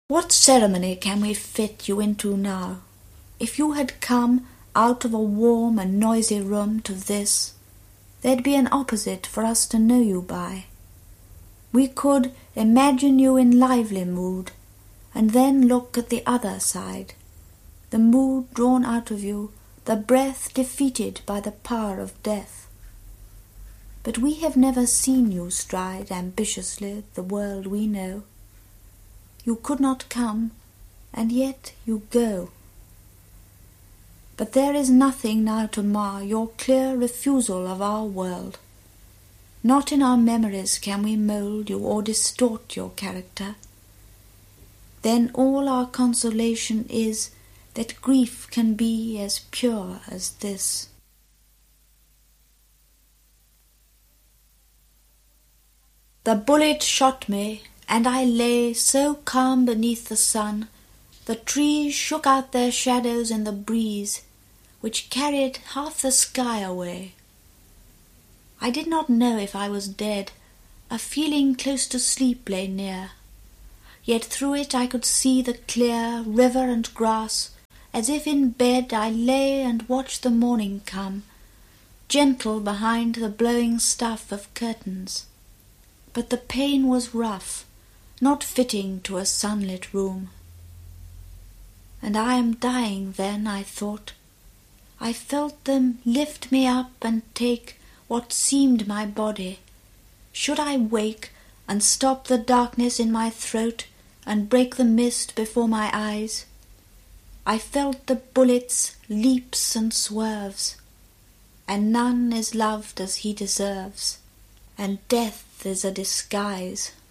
What ceremony can we fit you into now? If you had come out of a warm and noisy room to this, there'd be an opposite for us to know you by. We could imagine you in lively mood, and then look at the other side, the mood drawn out of you, the breath defeated by the power of death. But we have never seen you stride ambitiously the world we know. You could not come, and yet you go. But there is nothing now to mar your clear refusal of our world. Not in our memories can we mould you or distort your character. Then all our consolation is that grief can be as pure as this. The bullet shot me, and I lay so calm beneath the sun. The trees shook out their shadows in the breeze, which carried half the sky away. I did not know if I was dead. A feeling close to sleep lay near. Yet through it I could see the clear river and grass. As if in bed I lay and watched the morning come, gentle behind the blowing stuff of curtains. But the pain was rough, not fitting to a sunlit room. And I am dying then, I thought. I felt them lift me up and take what seemed my body. Should I wake and stop the darkness in my throat and break the mist before my eyes? I felt the bullet's leaps and swerves, and none is loved as he deserves, and death is a disguise.